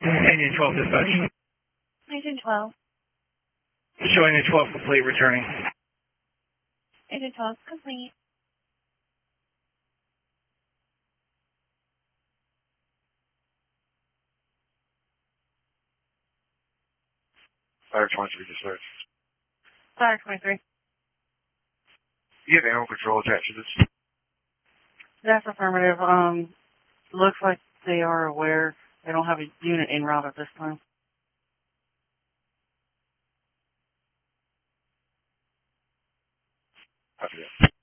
Engine 12 dispatch. Engine 12. Showing the 12 complete, returning. Engine 12 complete. Fire 23 dispatch. Fire 23. You have animal control attached to this? That's affirmative. Looks like they are aware. They don't have a unit en route at this time. Copy that.